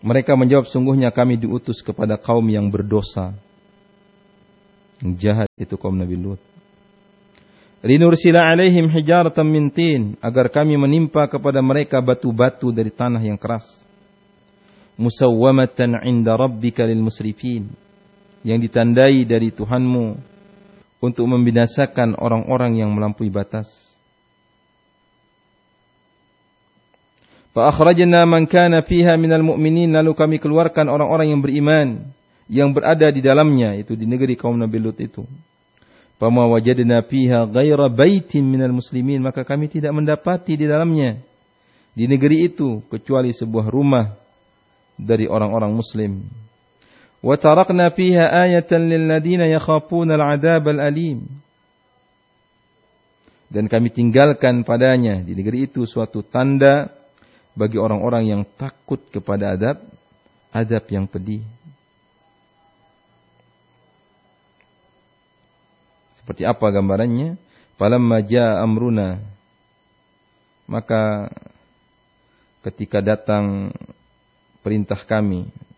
Mereka menjawab, sungguhnya kami diutus kepada kaum yang berdosa. Yang jahat itu kaum Nabi Lut. Linursila alaihim hijaratan min tin, agar kami menimpa kepada mereka batu-batu dari tanah yang keras. Musawwamatan 'inda rabbika lil musrifin, yang ditandai dari Tuhanmu untuk membinasakan orang-orang yang melampaui batas. Fa akhrajna man kana fiha minal mu'minin, lalu kami keluarkan orang-orang yang beriman yang berada di dalamnya, itu di negeri kaum Nabi Lut itu. Fama wajadna fiha ghaira baitin minal muslimin, maka kami tidak mendapati di dalamnya, di negeri itu, kecuali sebuah rumah dari orang-orang muslim. Wa tarakna fiha ayatan lil ladina yakhafuna al-'adzab al-alim, dan kami tinggalkan padanya di negeri itu suatu tanda bagi orang-orang yang takut kepada azab yang pedih. Seperti apa gambarannya? Falamma jaa amruna, maka ketika datang perintah kami,